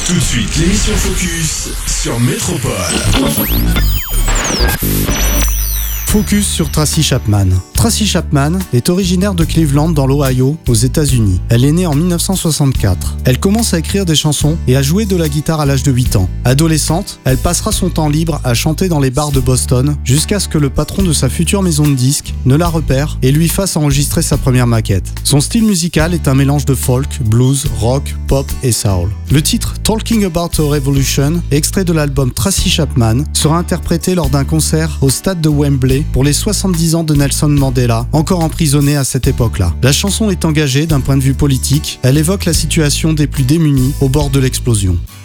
Tout de suite, l'émission Focus sur Métropole. Focus sur Tracy Chapman. Tracy Chapman est originaire de Cleveland dans l'Ohio, aux États-Unis. Elle est née en 1964. Elle commence à écrire des chansons et à jouer de la guitare à l'âge de 8 ans. Adolescente, elle passera son temps libre à chanter dans les bars de Boston jusqu'à ce que le patron de sa future maison de disques ne la repère et lui fasse enregistrer sa première maquette. Son style musical est un mélange de folk, blues, rock, pop et soul. Le titre Talking About a Revolution, extrait de l'album Tracy Chapman, sera interprété lors d'un concert au stade de Wembley pour les 70 ans de Nelson Mandela, encore emprisonné à cette époque-là. La chanson est engagée d'un point de vue politique, elle évoque la situation des plus démunis au bord de l'explosion.